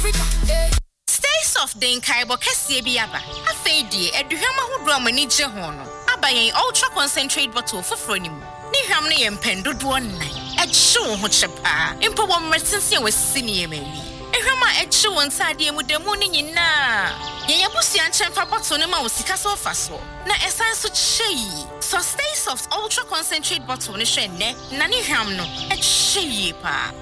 Stay soft den kaibo kese bi aba. Afeedi eduhwam ahodo amani je ho no. Abayen ultra concentrate bottle foforo ni mu. Ni hwam ne ye mpendodo nnan. Ehwe ho chepa. Impo bom mertense we sini emawi. Ehwam a ehwe won sade mu demu ni nyina. Ye yabusia nchemfa bottle ne ma wo sika so faso. Na esan so chei. So stay soft ultra concentrate bottle ne hwe ne. Na ni hwam no ehwe ye pa.